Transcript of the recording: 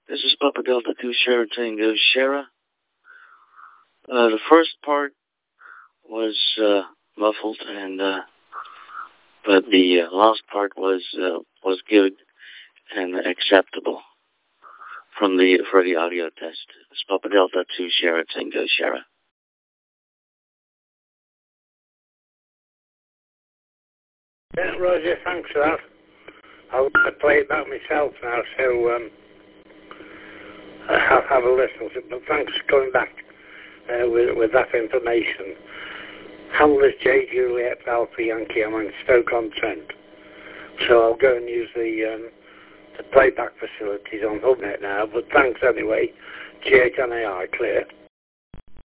This is Papa Delta 2 Sierra Tango Sierra. The first part was muffled, and but the last part was good and acceptable for the audio test. It's Papa Delta 2 Sierra Tango Sierra. Yeah, Roger, thanks for that. I'll play it back myself now, so I'll have a listen to it. But thanks for coming back with that information. Handlers J. Juliet Alpha Yankee. I'm in Stoke-on-Trent. So I'll go and use the playback facilities on HubNet now. But thanks anyway. G8NAI, clear.